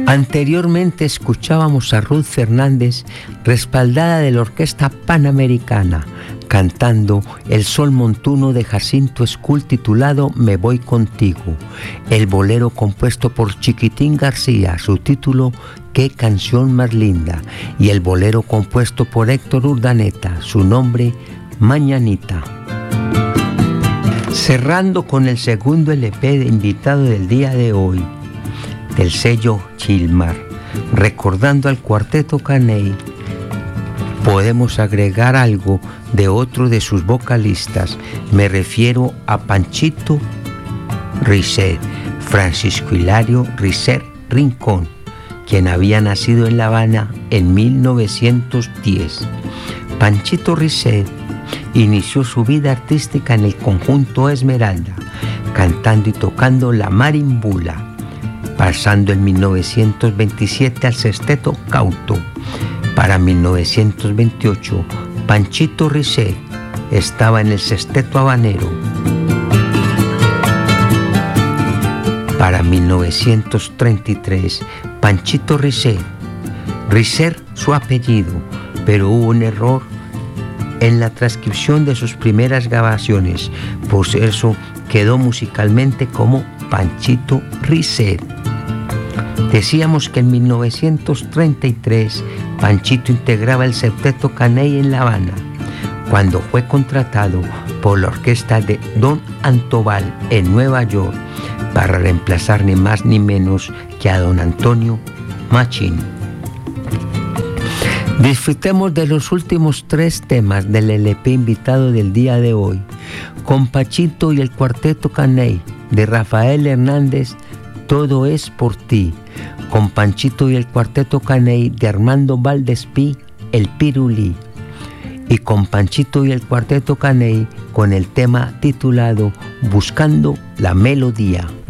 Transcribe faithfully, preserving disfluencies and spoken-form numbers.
Anteriormente escuchábamos a Ruth Fernández, respaldada de la Orquesta Panamericana, cantando El Sol Montuno de Jacinto Escul titulado Me Voy Contigo, el bolero compuesto por Chiquitín García, su título Qué canción más linda, y el bolero compuesto por Héctor Urdaneta, su nombre Mañanita. Cerrando con el segundo L P de invitado del día de hoy, del sello Chilmar, recordando al Cuarteto Caney, podemos agregar algo de otro de sus vocalistas. Me refiero a Panchito Risset, Francisco Hilario Risset Rincón, quien había nacido en La Habana en mil novecientos diez. Panchito Risset inició su vida artística en el conjunto Esmeralda, cantando y tocando la marimbula, pasando en mil novecientos veintisiete al sexteto Cauto. Para mil novecientos veintiocho, Panchito Risset estaba en el sexteto habanero. Para mil novecientos treinta y tres, Panchito Risset, Risset su apellido, pero hubo un error en la transcripción de sus primeras grabaciones, por eso quedó musicalmente como Panchito Risset. Decíamos que en mil novecientos treinta y tres Panchito integraba el Septeto Caney en La Habana, cuando fue contratado por la orquesta de Don Antobal en Nueva York para reemplazar ni más ni menos que a Don Antonio Machín. Disfrutemos de los últimos tres temas del L P invitado del día de hoy, con Panchito y el Cuarteto Caney de Rafael Hernández, Todo es por ti, con Panchito y el Cuarteto Caney de Armando Valdespí, El Pirulí, y con Panchito y el Cuarteto Caney con el tema titulado Buscando la Melodía.